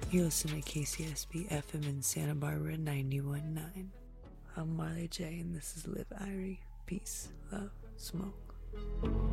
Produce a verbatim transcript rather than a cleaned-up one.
You listen to K C S B F M in Santa Barbara ninety-one point nine. I'm Marley J, and this is Live Irie. Peace, love, smoke.